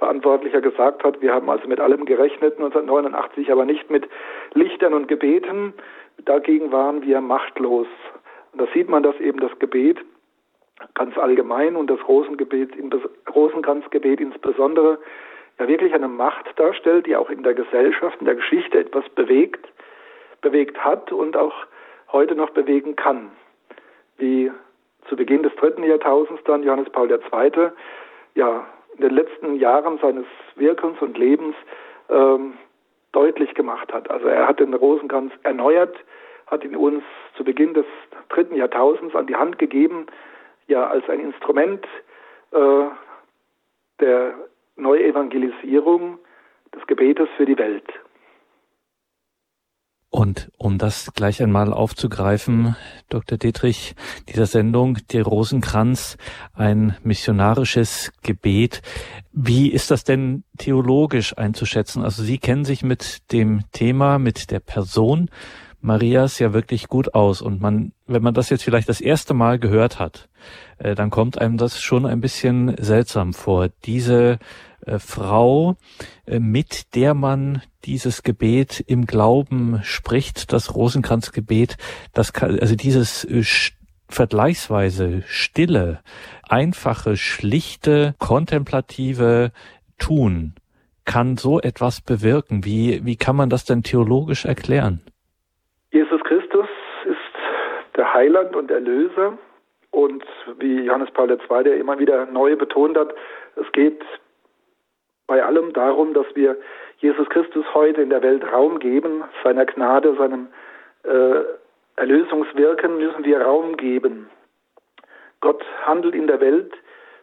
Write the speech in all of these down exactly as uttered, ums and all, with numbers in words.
Verantwortlicher gesagt hat. Wir haben also mit allem gerechnet, neunzehnhundertneunundachtzig, aber nicht mit Lichtern und Gebeten. Dagegen waren wir machtlos. Und da sieht man, dass eben das Gebet ganz allgemein und das Rosengebet, Rosenkranzgebet insbesondere, ja wirklich eine Macht darstellt, die auch in der Gesellschaft, in der Geschichte etwas bewegt, bewegt hat und auch heute noch bewegen kann. Wie zu Beginn des dritten Jahrtausends dann Johannes Paul der Zweite. ja in den letzten Jahren seines Wirkens und Lebens ähm, deutlich gemacht hat. Also er hat den Rosenkranz erneuert, hat ihn uns zu Beginn des dritten Jahrtausends an die Hand gegeben, ja als ein Instrument äh, der Neuevangelisierung des Gebetes für die Welt. Und um das gleich einmal aufzugreifen, Doktor Dittrich, dieser Sendung, der Rosenkranz, ein missionarisches Gebet. Wie ist das denn theologisch einzuschätzen? Also Sie kennen sich mit dem Thema, mit der Person Marias ja wirklich gut aus. Und man, wenn man das jetzt vielleicht das erste Mal gehört hat, äh, dann kommt einem das schon ein bisschen seltsam vor. Diese äh, Frau, äh, mit der man dieses Gebet im Glauben spricht, das Rosenkranzgebet, das kann, also dieses äh, vergleichsweise stille, einfache, schlichte, kontemplative Tun kann so etwas bewirken. Wie, wie kann man das denn theologisch erklären? Jesus Christus ist der Heiland und Erlöser und wie Johannes Paul der Zweite immer wieder neu betont hat, es geht bei allem darum, dass wir Jesus Christus heute in der Welt Raum geben, seiner Gnade, seinem äh, Erlösungswirken müssen wir Raum geben. Gott handelt in der Welt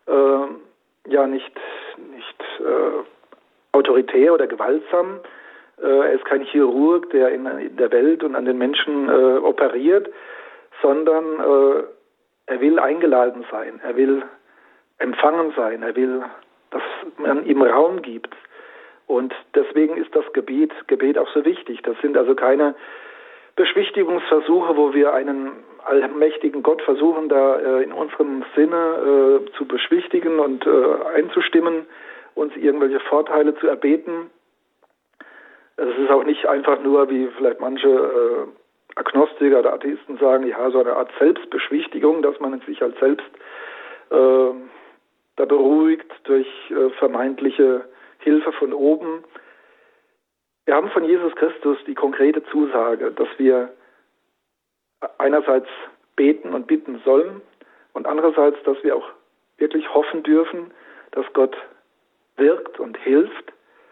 äh, ja nicht, nicht äh, autoritär oder gewaltsam. Er ist kein Chirurg, der in, in der Welt und an den Menschen äh, operiert, sondern äh, er will eingeladen sein, er will empfangen sein, er will, dass man ihm Raum gibt. Und deswegen ist das Gebet, Gebet auch so wichtig. Das sind also keine Beschwichtigungsversuche, wo wir einen allmächtigen Gott versuchen, da äh, in unserem Sinne äh, zu beschwichtigen und äh, einzustimmen, uns irgendwelche Vorteile zu erbeten. Es ist auch nicht einfach nur, wie vielleicht manche äh, Agnostiker oder Atheisten sagen, ja, so eine Art Selbstbeschwichtigung, dass man sich als selbst äh, da beruhigt durch äh, vermeintliche Hilfe von oben. Wir haben von Jesus Christus die konkrete Zusage, dass wir einerseits beten und bitten sollen und andererseits, dass wir auch wirklich hoffen dürfen, dass Gott wirkt und hilft.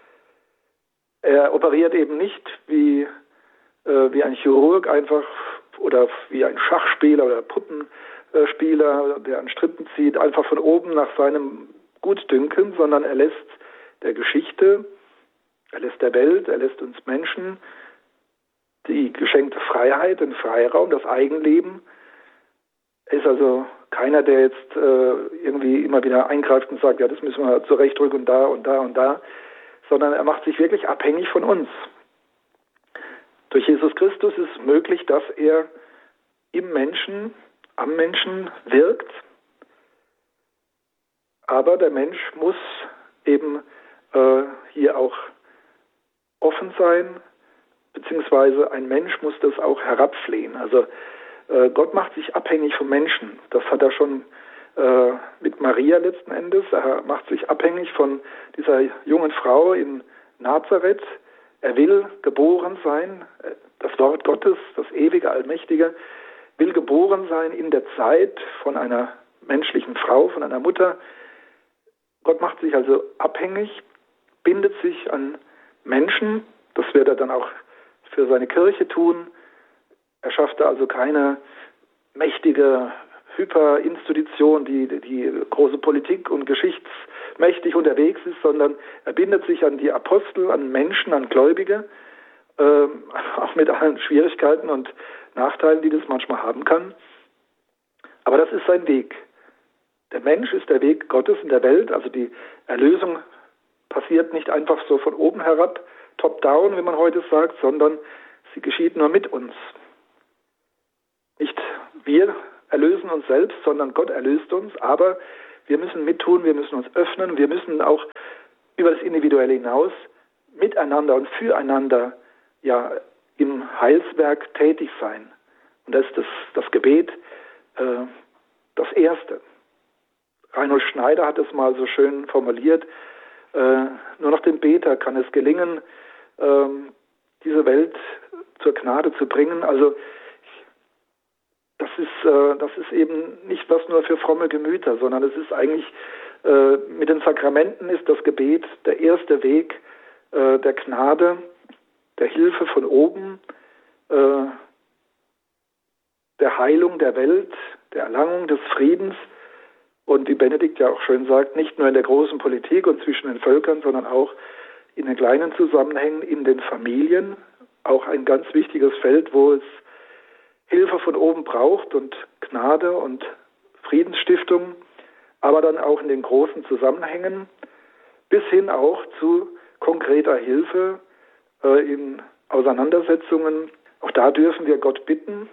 Er operiert eben nicht wie, äh, wie ein Chirurg einfach oder wie ein Schachspieler oder Puppenspieler, der an Strippen zieht, einfach von oben nach seinem Gutdünken, sondern er lässt der Geschichte, er lässt der Welt, er lässt uns Menschen die geschenkte Freiheit, den Freiraum, das Eigenleben. Er ist also keiner, der jetzt äh, irgendwie immer wieder eingreift und sagt, ja, das müssen wir zurechtrücken und da und da und da, sondern er macht sich wirklich abhängig von uns. Durch Jesus Christus ist es möglich, dass er im Menschen, am Menschen wirkt, aber der Mensch muss eben äh, hier auch offen sein, beziehungsweise ein Mensch muss das auch herabflehen. Also äh, Gott macht sich abhängig vom Menschen. Das hat er schon äh, mit Maria letzten Endes. Er macht sich abhängig von dieser jungen Frau in Nazareth. Er will geboren sein. Das Wort Gottes, das ewige, allmächtige, will geboren sein in der Zeit von einer menschlichen Frau, von einer Mutter. Gott macht sich also abhängig, bindet sich an Menschen. Das wird er dann auch für seine Kirche tun. Er schafft da also keine mächtige Hyperinstitution, die, die große Politik und geschichtsmächtig unterwegs ist, sondern er bindet sich an die Apostel, an Menschen, an Gläubige, äh, auch mit allen Schwierigkeiten und Nachteilen, die das manchmal haben kann. Aber das ist sein Weg. Der Mensch ist der Weg Gottes in der Welt, also die Erlösung passiert nicht einfach so von oben herab, top-down, wie man heute sagt, sondern sie geschieht nur mit uns. Nicht wir erlösen uns selbst, sondern Gott erlöst uns, aber wir müssen mittun, wir müssen uns öffnen, wir müssen auch über das Individuelle hinaus miteinander und füreinander ja im Heilswerk tätig sein. Und das ist das, das Gebet, äh, das Erste. Reinhold Schneider hat es mal so schön formuliert, äh, nur noch dem Beter kann es gelingen, äh, diese Welt zur Gnade zu bringen. Also das ist, äh, das ist eben nicht was nur für fromme Gemüter, sondern es ist eigentlich, äh, mit den Sakramenten ist das Gebet der erste Weg äh, der Gnade, der Hilfe von oben, äh, der Heilung der Welt, der Erlangung des Friedens und wie Benedikt ja auch schön sagt, nicht nur in der großen Politik und zwischen den Völkern, sondern auch in den kleinen Zusammenhängen, in den Familien, auch ein ganz wichtiges Feld, wo es Hilfe von oben braucht und Gnade und Friedensstiftung, aber dann auch in den großen Zusammenhängen, bis hin auch zu konkreter Hilfe äh, in Auseinandersetzungen. Auch da dürfen wir Gott bitten,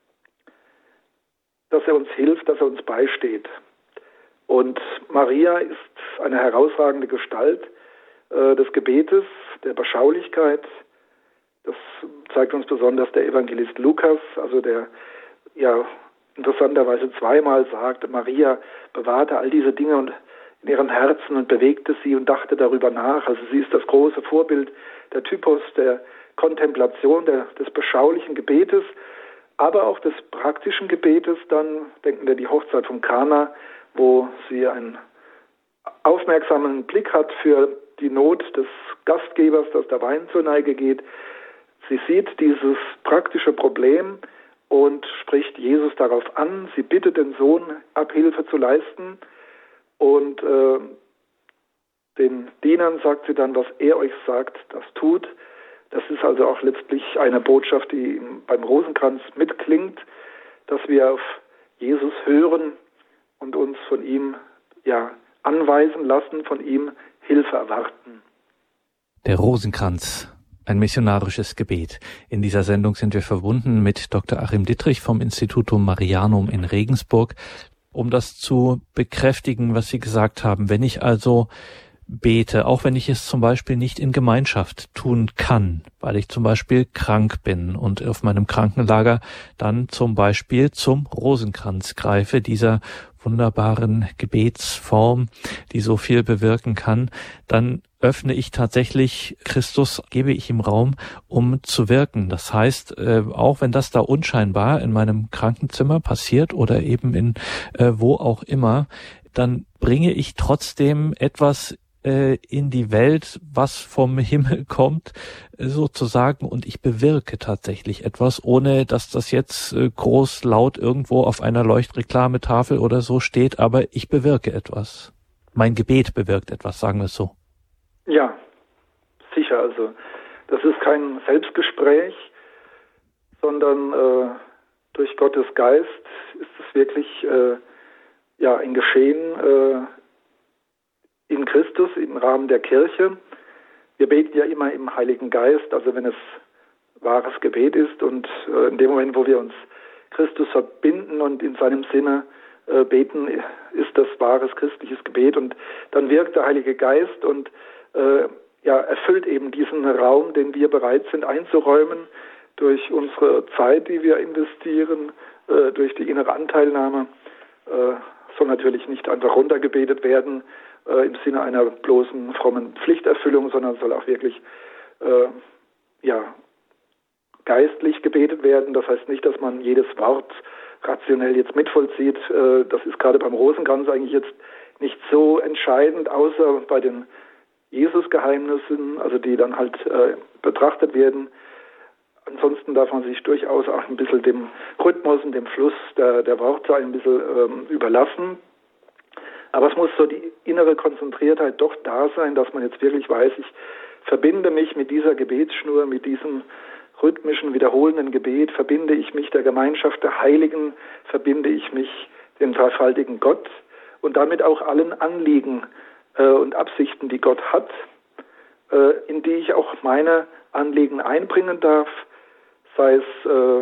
dass er uns hilft, dass er uns beisteht. Und Maria ist eine herausragende Gestalt äh, des Gebetes, der Beschaulichkeit. Das zeigt uns besonders der Evangelist Lukas, also der ja interessanterweise zweimal sagt, Maria bewahrte all diese Dinge und in ihrem Herzen und bewegte sie und dachte darüber nach. Also sie ist das große Vorbild, der Typus der Kontemplation, der, des beschaulichen Gebetes, aber auch des praktischen Gebetes. Dann denken wir die Hochzeit von Kana, wo sie einen aufmerksamen Blick hat für die Not des Gastgebers, dass der Wein zur Neige geht. Sie sieht dieses praktische Problem und spricht Jesus darauf an. Sie bittet den Sohn, Abhilfe zu leisten. Und äh, den Dienern sagt sie dann, was er euch sagt, das tut. Das ist also auch letztlich eine Botschaft, die beim Rosenkranz mitklingt, dass wir auf Jesus hören und uns von ihm ja anweisen lassen, von ihm Hilfe erwarten. Der Rosenkranz, ein missionarisches Gebet. In dieser Sendung sind wir verbunden mit Doktor Achim Dittrich vom Institutum Marianum in Regensburg, um das zu bekräftigen, was Sie gesagt haben. Wenn ich also bete, auch wenn ich es zum Beispiel nicht in Gemeinschaft tun kann, weil ich zum Beispiel krank bin und auf meinem Krankenlager dann zum Beispiel zum Rosenkranz greife, dieser wunderbaren Gebetsform, die so viel bewirken kann, dann öffne ich tatsächlich Christus, gebe ich ihm Raum, um zu wirken. Das heißt, äh, auch wenn das da unscheinbar in meinem Krankenzimmer passiert oder eben in äh, wo auch immer, dann bringe ich trotzdem etwas in die Welt, was vom Himmel kommt, sozusagen, und ich bewirke tatsächlich etwas, ohne dass das jetzt groß laut irgendwo auf einer Leuchtreklametafel oder so steht, aber ich bewirke etwas. Mein Gebet bewirkt etwas, sagen wir es so. Ja, sicher, also das ist kein Selbstgespräch, sondern äh, durch Gottes Geist ist es wirklich äh, ja ein Geschehen, äh, in Christus, im Rahmen der Kirche. Wir beten ja immer im Heiligen Geist, also wenn es wahres Gebet ist und äh, in dem Moment, wo wir uns Christus verbinden und in seinem Sinne äh, beten, ist das wahres christliches Gebet und dann wirkt der Heilige Geist und äh, ja, erfüllt eben diesen Raum, den wir bereit sind einzuräumen durch unsere Zeit, die wir investieren, äh, durch die innere Anteilnahme. Äh, soll natürlich nicht einfach runtergebetet werden, im Sinne einer bloßen frommen Pflichterfüllung, sondern soll auch wirklich äh, ja, geistlich gebetet werden. Das heißt nicht, dass man jedes Wort rationell jetzt mitvollzieht. Äh, das ist gerade beim Rosenkranz eigentlich jetzt nicht so entscheidend, außer bei den Jesus-Geheimnissen, also die dann halt äh, betrachtet werden. Ansonsten darf man sich durchaus auch ein bisschen dem Rhythmus und dem Fluss der, der Worte ein bisschen ähm, überlassen. Aber es muss so die innere Konzentriertheit doch da sein, dass man jetzt wirklich weiß, ich verbinde mich mit dieser Gebetsschnur, mit diesem rhythmischen, wiederholenden Gebet, verbinde ich mich der Gemeinschaft der Heiligen, verbinde ich mich dem dreifaltigen Gott und damit auch allen Anliegen äh, und Absichten, die Gott hat, äh, in die ich auch meine Anliegen einbringen darf, sei es äh,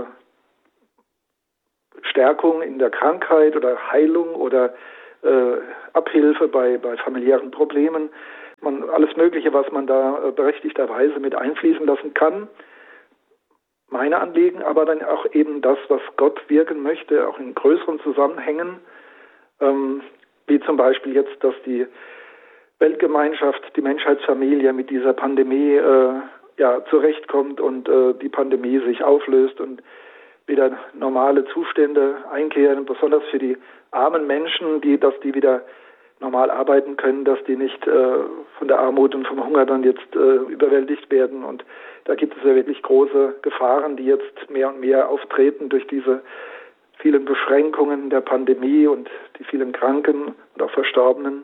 Stärkung in der Krankheit oder Heilung oder Äh, Abhilfe bei, bei familiären Problemen. man alles Mögliche, was man da äh, berechtigterweise mit einfließen lassen kann. Meine Anliegen, aber dann auch eben das, was Gott wirken möchte, auch in größeren Zusammenhängen, ähm, wie zum Beispiel jetzt, dass die Weltgemeinschaft, die Menschheitsfamilie mit dieser Pandemie äh, ja zurechtkommt und äh, die Pandemie sich auflöst und wieder normale Zustände einkehren, besonders für die armen Menschen, die, dass die wieder normal arbeiten können, dass die nicht äh, von der Armut und vom Hunger dann jetzt äh, überwältigt werden. Und da gibt es ja wirklich große Gefahren, die jetzt mehr und mehr auftreten durch diese vielen Beschränkungen der Pandemie und die vielen Kranken und auch Verstorbenen.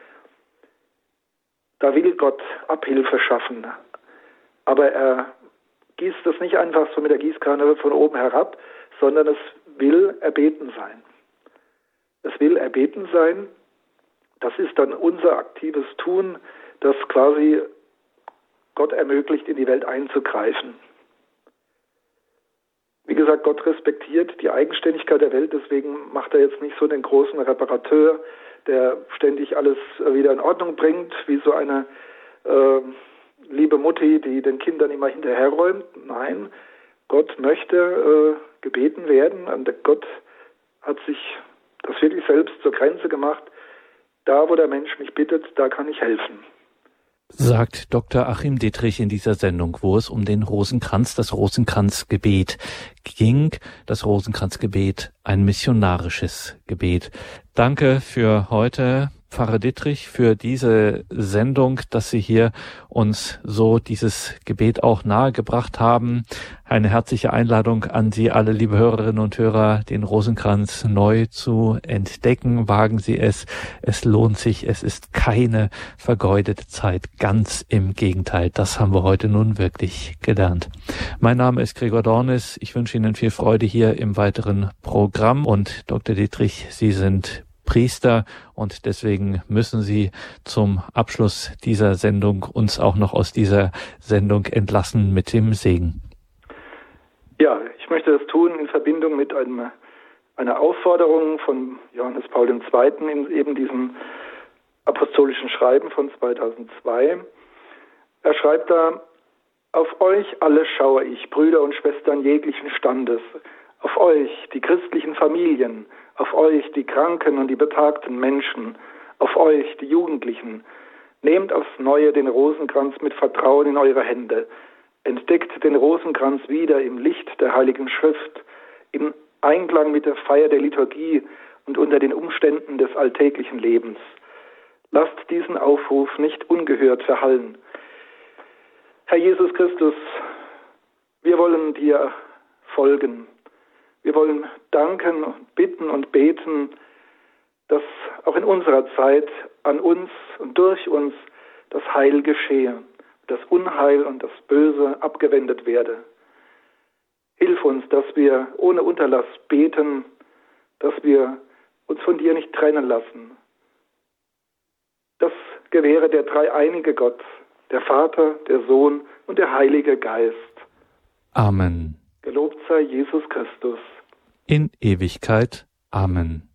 Da will Gott Abhilfe schaffen, aber er gießt das nicht einfach so mit der Gießkanne von oben herab, sondern es will erbeten sein. Es will erbeten sein. Das ist dann unser aktives Tun, das quasi Gott ermöglicht, in die Welt einzugreifen. Wie gesagt, Gott respektiert die Eigenständigkeit der Welt, deswegen macht er jetzt nicht so den großen Reparateur, der ständig alles wieder in Ordnung bringt, wie so eine äh, liebe Mutti, die den Kindern immer hinterherräumt. Nein, Gott möchte äh, gebeten werden und Gott hat sich das wirklich selbst zur Grenze gemacht. Da, wo der Mensch mich bittet, da kann ich helfen. Sagt Doktor Achim Dittrich in dieser Sendung, wo es um den Rosenkranz, das Rosenkranzgebet ging. Das Rosenkranzgebet, ein missionarisches Gebet. Danke für heute, Pfarrer Dittrich, für diese Sendung, dass Sie hier uns so dieses Gebet auch nahegebracht haben. Eine herzliche Einladung an Sie alle, liebe Hörerinnen und Hörer, den Rosenkranz neu zu entdecken. Wagen Sie es. Es lohnt sich. Es ist keine vergeudete Zeit. Ganz im Gegenteil. Das haben wir heute nun wirklich gelernt. Mein Name ist Gregor Dornis. Ich wünsche Ihnen viel Freude hier im weiteren Programm. Und Doktor Dittrich, Sie sind Priester und deswegen müssen Sie zum Abschluss dieser Sendung uns auch noch aus dieser Sendung entlassen mit dem Segen. Ja, ich möchte das tun in Verbindung mit einem, einer Aufforderung von Johannes Paul der Zweite in eben diesem apostolischen Schreiben von zweitausendzwei. Er schreibt da: Auf euch alle schaue ich, Brüder und Schwestern jeglichen Standes, auf euch, die christlichen Familien, auf euch, die kranken und die betagten Menschen, auf euch, die Jugendlichen. Nehmt aufs Neue den Rosenkranz mit Vertrauen in eure Hände. Entdeckt den Rosenkranz wieder im Licht der Heiligen Schrift, im Einklang mit der Feier der Liturgie und unter den Umständen des alltäglichen Lebens. Lasst diesen Aufruf nicht ungehört verhallen. Herr Jesus Christus, wir wollen dir folgen. Wir wollen danken, bitten und beten, dass auch in unserer Zeit an uns und durch uns das Heil geschehe, das Unheil und das Böse abgewendet werde. Hilf uns, dass wir ohne Unterlass beten, dass wir uns von dir nicht trennen lassen. Das gewähre der dreieinige Gott, der Vater, der Sohn und der Heilige Geist. Amen. Gelobt sei Jesus Christus. In Ewigkeit. Amen.